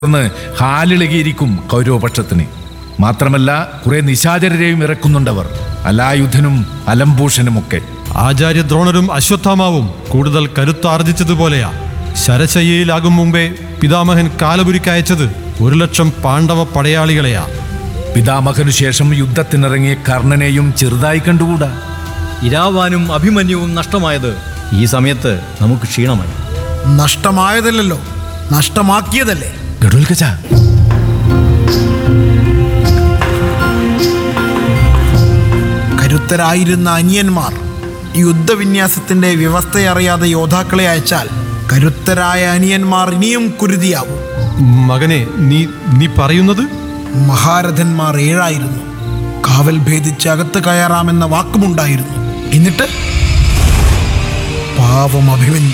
ഹാലിളകിയിരിക്കും കൗരവപക്ഷത്തിന്. മാത്രമല്ല കുറെ നിശാചരരെയും ഇറക്കുന്നുണ്ടവർ, അലായുധനും അലംഭൂഷനുമൊക്കെ. ആചാര്യദ്രോണരും അശ്വത്ഥാമാവും കൂടുതൽ കരുത്താർജിച്ചതുപോലെയാ. ശരശയ്യയിലാകും മുമ്പേ പിതാമഹൻ കാലപുരിക്കയച്ചത് 1,00,000 പാണ്ഡവ പടയാളികളെയാ. പിതാമഹനു ശേഷം യുദ്ധത്തിനിറങ്ങിയ കർണനെയും ചെറുതായി കണ്ടുകൂടാ. ഇരാവാനും അഭിമന്യുവും നഷ്ടമായത് ഈ സമയത്ത് നമുക്ക് ക്ഷീണമായി. നഷ്ടമായതല്ലോ, നഷ്ടമാക്കിയതല്ലേ. ഗഡോൽഗജ, കരുത്തരായിരുന്ന അനിയന്മാർ യുദ്ധവിന്യാസത്തിന്റെ വ്യവസ്ഥയറിയാതെ യോദ്ധാക്കളെ അയച്ചാൽ കരുത്തരായ അനിയന്മാർ ഇനിയും കുരുതിയാവും. മകനെ, നീ പറയുന്നത്? മഹാരഥന്മാർ 7 കാവൽ ഭേദിച്ച് അകത്ത് കയറാമെന്ന വാക്കുമുണ്ടായിരുന്നു. എന്നിട്ട് പാവം അഭിമന്യു.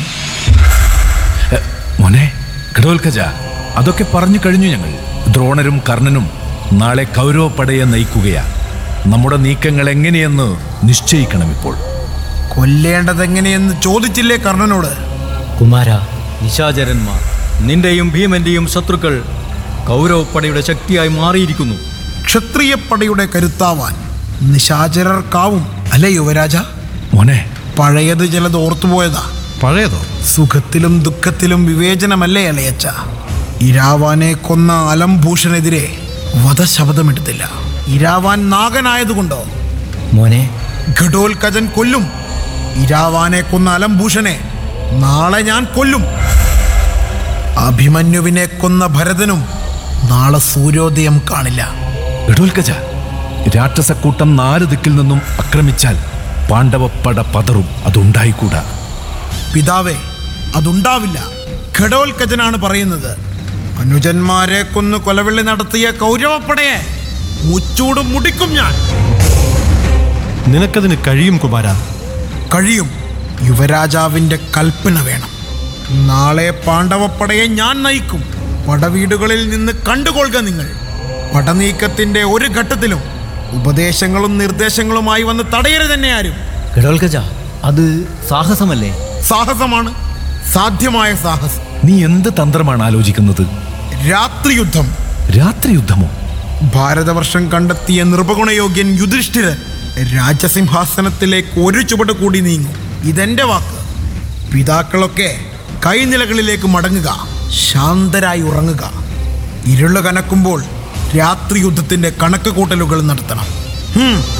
മോനെ ഗഡോൽഗജ, അതൊക്കെ പറഞ്ഞു കഴിഞ്ഞു ഞങ്ങൾ. ദ്രോണരും കർണനും നാളെ കൗരവപ്പടയെ നയിക്കുകയാ. നമ്മുടെ നീക്കങ്ങൾ എങ്ങനെയെന്ന് നിശ്ചയിക്കണം. ഇപ്പോൾ കൊല്ലേണ്ടതെങ്ങനെയെന്ന് ചോദിച്ചില്ലേ കർണനോട്? കുമാര, നിശാചരന്മാർ, നിന്റെയും ഭീമന്റെയും ശത്രുക്കൾ കൗരവപ്പടയുടെ ശക്തിയായി മാറിയിരിക്കുന്നു. ക്ഷത്രിയപ്പടയുടെ കരുത്താവാൻ നിശാചരർക്കാവും അല്ലേ യുവരാജ? മോനെ, പഴയത് ചിലത് ഓർത്തുപോയതാ. പഴയതോ? സുഖത്തിലും ദുഃഖത്തിലും വിവേചനമല്ലേ അലയച്ച? ഇരാവാനെ കൊന്ന അലംഭൂഷണെതിരെ വധശബ്ദമെടുത്തില്ല. ഇരാവാൻ നാഗനായതുകൊണ്ടോ? മോനെ, ഘടോൽകജൻ കൊല്ലും. ഇരാവാനെ കൊന്ന അലംഭൂഷനെ നാളെ ഞാൻ കൊല്ലും. അഭിമന്യുവിനെ കൊന്ന ഭരതനും നാളെ സൂര്യോദയം കാണില്ല. ഗഡോൽഗജ, രാക്ഷസക്കൂട്ടം 4 ദിക്കിൽ നിന്നും ആക്രമിച്ചാൽ പാണ്ഡവപ്പട പതറും. അതുണ്ടായിക്കൂടാ. പിതാവേ, അതുണ്ടാവില്ല. ഘടോൽകജനാണ് പറയുന്നത്. അനുജന്മാരെ കൊന്ന് കൊലവിളി നടത്തിയ കൗരവപ്പടയെ മുച്ചൂട് മുടിക്കും ഞാൻ. നിനക്കതിന് കഴിയും കുമാര. കഴിയും. യുവരാജാവിൻ്റെ കൽപ്പന വേണം. നാളെ പാണ്ഡവപ്പടയെ ഞാൻ നയിക്കും. പടവീടുകളിൽ നിന്ന് കണ്ടുകൊള്ളുക നിങ്ങൾ. പടനീക്കത്തിൻ്റെ ഒരു ഘട്ടത്തിലും ഉപദേശങ്ങളും നിർദ്ദേശങ്ങളുമായി വന്ന് തടയരുത് തന്നെ ആരും. ഗഡോൽഗജ, അത് സാഹസമല്ലേ? സാഹസമാണ്, സാധ്യമായ സാഹസം. നീ എന്ത് തന്ത്രമാണ് ആലോചിക്കുന്നത്? രാത്രിയുദ്ധം. രാത്രി യുദ്ധമോ? ഭാരതവർഷം കണ്ടെത്തിയ നൃപഗുണയോഗ്യൻ യുധിഷ്ഠിരൻ രാജസിംഹാസനത്തിലേക്ക് ഒരു ചുവട് കൂടി നീങ്ങും. ഇതെന്റെ വാക്ക്. പിതാക്കളൊക്കെ കൈനിലകളിലേക്ക് മടങ്ങുക, ശാന്തരായി ഉറങ്ങുക. ഇരുള് കനക്കുമ്പോൾ രാത്രി യുദ്ധത്തിന്റെ കണക്ക് കൂട്ടലുകൾ നടത്തണം.